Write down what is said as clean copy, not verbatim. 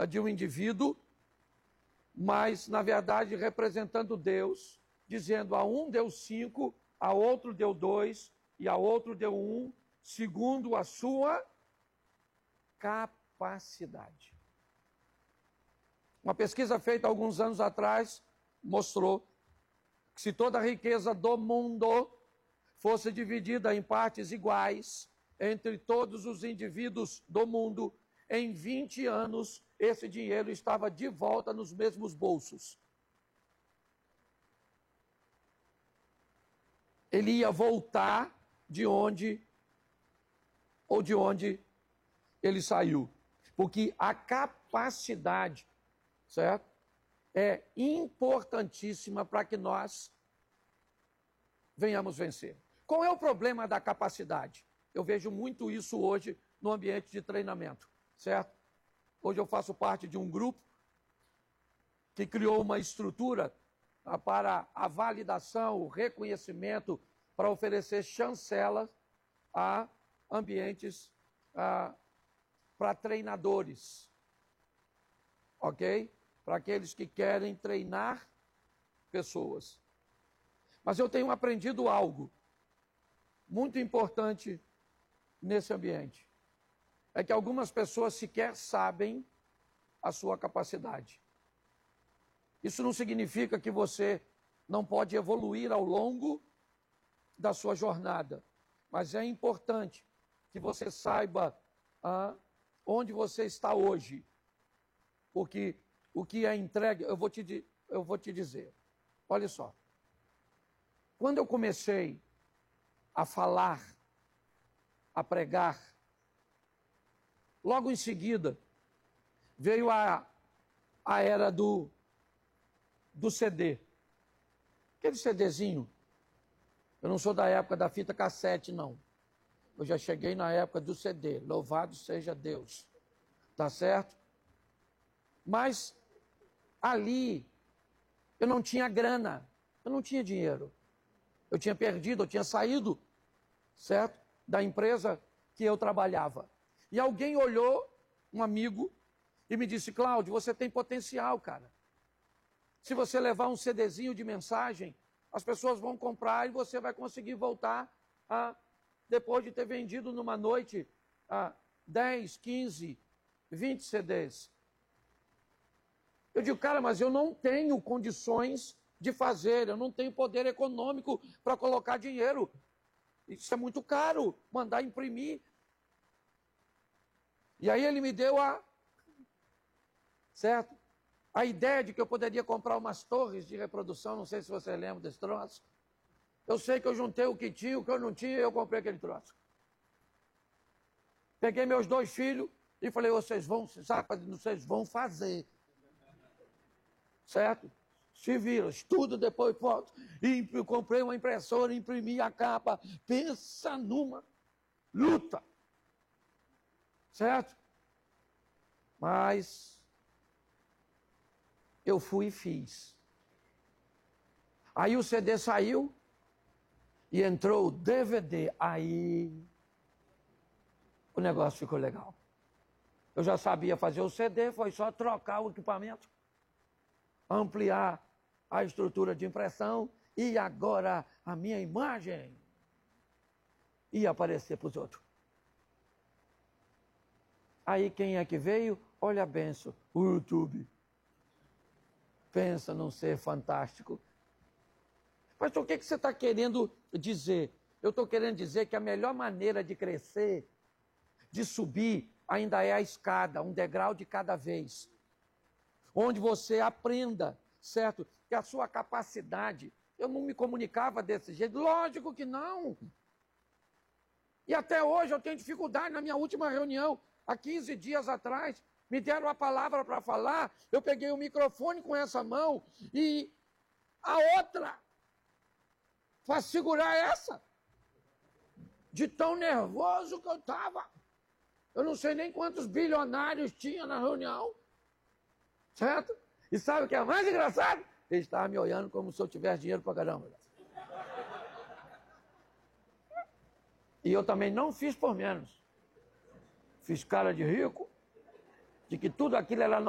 de um indivíduo, mas, na verdade, representando Deus, dizendo a um deu 5, a outro deu 2 e a outro deu 1, segundo a sua capacidade. Uma pesquisa feita alguns anos atrás mostrou que se toda a riqueza do mundo fosse dividida em partes iguais entre todos os indivíduos do mundo, em 20 anos, esse dinheiro estava de volta nos mesmos bolsos. Ele ia voltar de onde ele saiu. Porque a capacidade, certo? É importantíssima para que nós venhamos vencer. Qual é o problema da capacidade? Eu vejo muito isso hoje no ambiente de treinamento, certo? Hoje eu faço parte de um grupo que criou uma estrutura para a validação, o reconhecimento, para oferecer chancelas a ambientes para treinadores, ok? Para aqueles que querem treinar pessoas. Mas eu tenho aprendido algo muito importante nesse ambiente. É que algumas pessoas sequer sabem a sua capacidade. Isso não significa que você não pode evoluir ao longo da sua jornada. Mas é importante que você saiba onde você está hoje. Porque o que é entregue, eu vou te dizer. Olha só. Quando eu comecei a falar, a pregar, logo em seguida veio a era do CD. Aquele CDzinho. Eu não sou da época da fita cassete, não. Eu já cheguei na época do CD. Louvado seja Deus. Tá certo? Mas ali eu não tinha grana. Eu não tinha dinheiro. Eu tinha perdido, eu tinha saído, certo? Da empresa que eu trabalhava. E alguém olhou, um amigo, e me disse: Cláudio, você tem potencial, cara. Se você levar um CDzinho de mensagem, as pessoas vão comprar e você vai conseguir voltar depois de ter vendido numa noite 10, 15, 20 CDs. Eu digo, cara, mas eu não tenho condições de fazer, eu não tenho poder econômico para colocar dinheiro. Isso é muito caro, mandar imprimir. E aí ele me deu certo? A ideia de que eu poderia comprar umas torres de reprodução, não sei se você lembra desse troço. Eu sei que eu juntei o que tinha, o que eu não tinha, e eu comprei aquele troço. Peguei meus 2 filhos e falei, vocês vão fazer. Certo? Se viram, estudo, depois foto. E comprei uma impressora, imprimi a capa. Pensa numa luta. Certo? Mas eu fui e fiz. Aí o CD saiu e entrou o DVD. Aí o negócio ficou legal. Eu já sabia fazer o CD, foi só trocar o equipamento, ampliar a estrutura de impressão e agora a minha imagem ia aparecer para os outros. Aí quem é que veio? Olha a benção, o YouTube. Pensa num ser fantástico. Mas o que você está querendo dizer? Eu estou querendo dizer que a melhor maneira de crescer, de subir, ainda é a escada, um degrau de cada vez. Onde você aprenda, certo? Que a sua capacidade, eu não me comunicava desse jeito. Lógico que não. E até hoje eu tenho dificuldade. Na minha última reunião, há 15 dias atrás, me deram a palavra para falar, eu peguei o microfone com essa mão e a outra para segurar essa. De tão nervoso que eu estava. Eu não sei nem quantos bilionários tinha na reunião. Certo? E sabe o que é mais engraçado? Ele estava me olhando como se eu tivesse dinheiro pra caramba. E eu também não fiz por menos. Fiz cara de rico, de que tudo aquilo era